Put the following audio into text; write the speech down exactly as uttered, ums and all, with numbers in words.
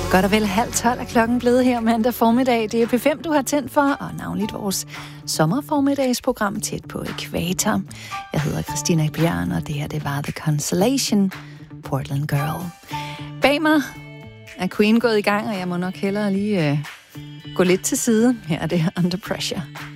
Godt og vel halv tolv er klokken blevet her mandag formiddag. Det er P fem, du har tændt for, og navnligt vores sommerformiddagsprogram tæt på ekvator. Jeg hedder Christina Bjørn, og det her det var The Consolation, Portland Girl. Bag mig er Queen gået i gang, og jeg må nok hellere lige øh, gå lidt til side. Her er det Under Pressure.